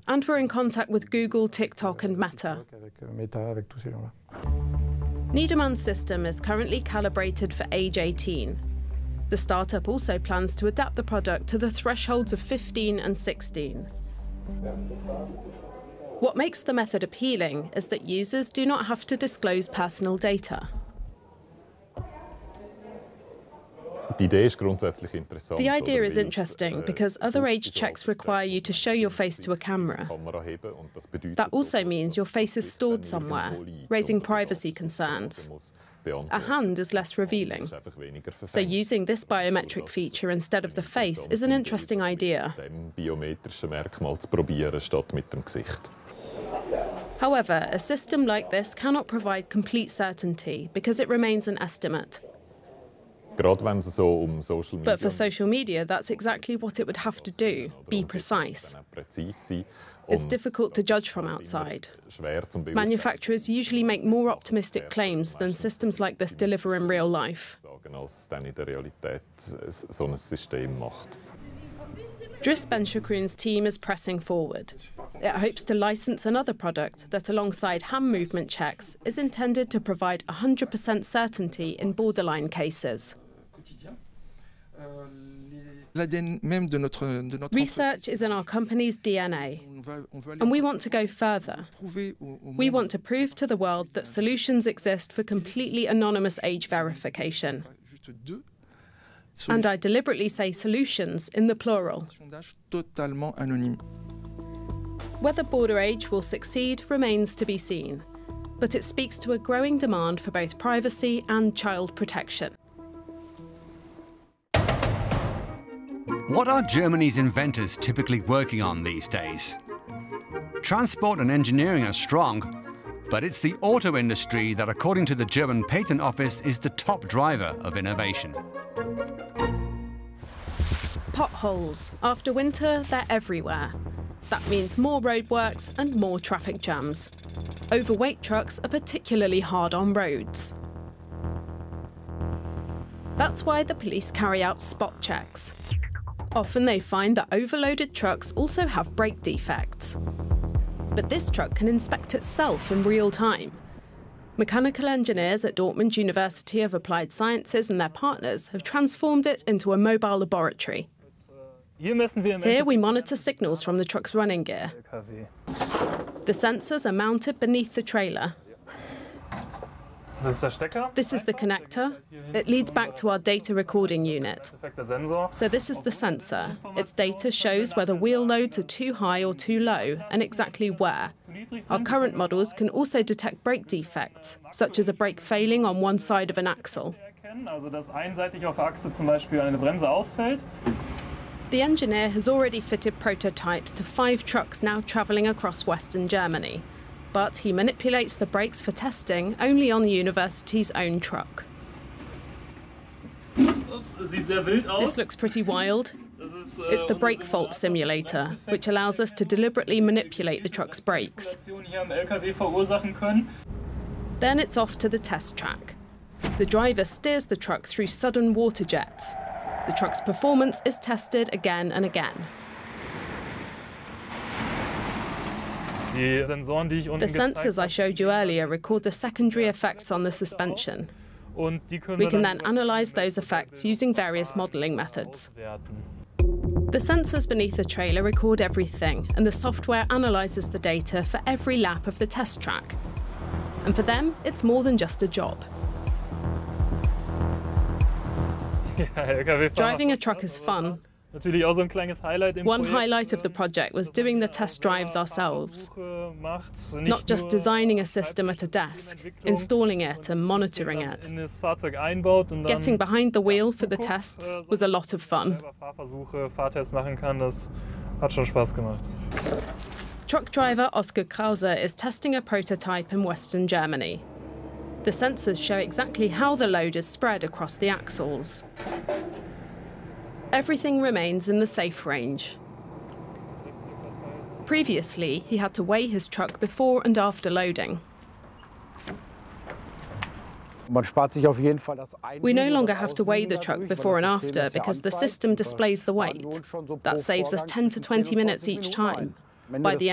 and we're in contact with Google, TikTok and Meta. Niedermann's system is currently calibrated for age 18. The startup also plans to adapt the product to the thresholds of 15 and 16. What makes the method appealing is that users do not have to disclose personal data. The idea is interesting because other age checks require you to show your face to a camera. That also means your face is stored somewhere, raising privacy concerns. A hand is less revealing. So using this biometric feature instead of the face is an interesting idea. However, a system like this cannot provide complete certainty because it remains an estimate. But for social media, that's exactly what it would have to do, be precise. It's difficult to judge from outside. Manufacturers usually make more optimistic claims than systems like this deliver in real life. Dries Benschakroen's team is pressing forward. It hopes to license another product that, alongside hand movement checks, is intended to provide 100% certainty in borderline cases. Research is in our company's DNA, and we want to go further. We want to prove to the world that solutions exist for completely anonymous age verification. And I deliberately say solutions in the plural. Whether Border Age will succeed remains to be seen, but it speaks to a growing demand for both privacy and child protection. What are Germany's inventors typically working on these days? Transport and engineering are strong, but it's the auto industry that, according to the German Patent Office, is the top driver of innovation. Potholes. After winter, they're everywhere. That means more roadworks and more traffic jams. Overweight trucks are particularly hard on roads. That's why the police carry out spot checks. Often they find that overloaded trucks also have brake defects. But this truck can inspect itself in real time. Mechanical engineers at Dortmund University of Applied Sciences and their partners have transformed it into a mobile laboratory. Here we monitor signals from the truck's running gear. The sensors are mounted beneath the trailer. This is the connector. It leads back to our data recording unit. So this is the sensor. Its data shows whether wheel loads are too high or too low, and exactly where. Our current models can also detect brake defects, such as a brake failing on one side of an axle. The engineer has already fitted prototypes to 5 trucks now travelling across Western Germany. But he manipulates the brakes for testing only on the university's own truck. This looks pretty wild. It's the brake fault simulator, which allows us to deliberately manipulate the truck's brakes. Then it's off to the test track. The driver steers the truck through sudden water jets. The truck's performance is tested again and again. The sensors I showed you earlier record the secondary effects on the suspension. We can then analyse those effects using various modelling methods. The sensors beneath the trailer record everything, and the software analyses the data for every lap of the test track. And for them, it's more than just a job. Driving a truck is fun. One highlight of the project was doing the test drives ourselves. Not just designing a system at a desk, installing it and monitoring it. Getting behind the wheel for the tests was a lot of fun. Truck driver Oskar Krause is testing a prototype in Western Germany. The sensors show exactly how the load is spread across the axles. Everything remains in the safe range. Previously, he had to weigh his truck before and after loading. We no longer have to weigh the truck before and after because the system displays the weight. That saves us 10 to 20 minutes each time. By the